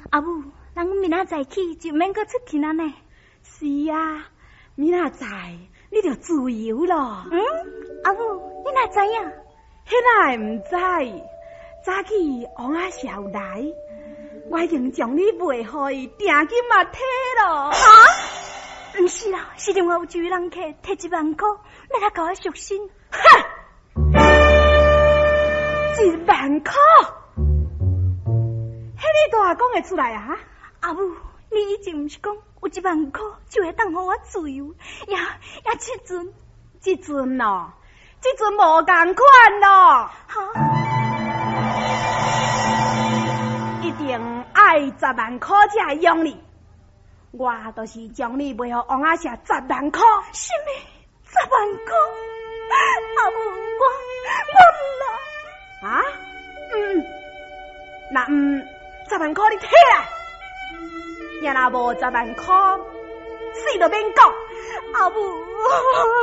阿母，咱明仔载起就免搁出去了呢。 是啊，明仔载你就自由咯。 阿母，你哪知影？ 迄哪会唔知？早起王阿少来，我已经将你卖互伊，定金嘛摕咯。 哈？唔是啦，是另外有一位人客摕1万块，要来甲我赎身。 哈！1万块？迄你大讲会出来啊？ 阿母，你以前唔是讲有1万块就会当互我自由，也这阵咯，这阵无共款咯。 哈？ 一定爱10万块才会用你，我就是将你卖互王阿婶10万块。 什么10万块？阿母，我啦。啊？那10万块你摕来，若无10万块，死都免讲。 阿母，